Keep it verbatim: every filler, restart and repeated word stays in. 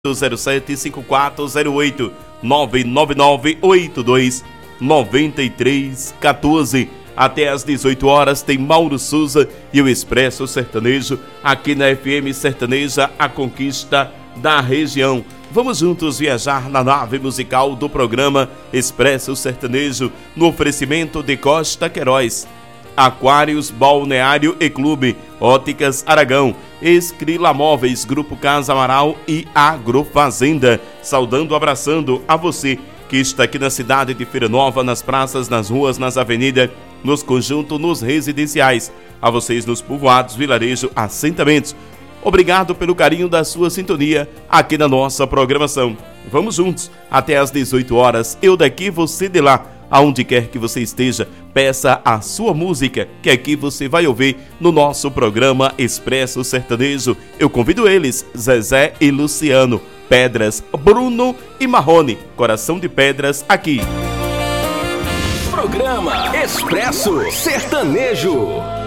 zero sete cinco quatro zero oito nove nove nove oito dois nove três um quatro. Até às dezoito horas tem Mauro Souza e o Expresso Sertanejo aqui na F M Sertaneja, a conquista da região. Vamos juntos viajar na nave musical do programa Expresso Sertanejo, no oferecimento de Costa Queiroz, Aquários, Balneário e Clube, Óticas Aragão, Escrila Móveis, Grupo Casa Amaral e Agrofazenda. Saudando, abraçando a você que está aqui na cidade de Feira Nova, nas praças, nas ruas, nas avenidas, nos conjuntos, nos residenciais. A vocês nos povoados, vilarejo, assentamentos. Obrigado pelo carinho da sua sintonia aqui na nossa programação. Vamos juntos até às dezoito horas. Eu daqui, você de lá. Aonde quer que você esteja, peça a sua música, que aqui você vai ouvir no nosso programa Expresso Sertanejo. Eu convido eles, Zezé e Luciano, Pedras, Bruno e Marrone, Coração de Pedras, aqui. Programa Expresso Sertanejo.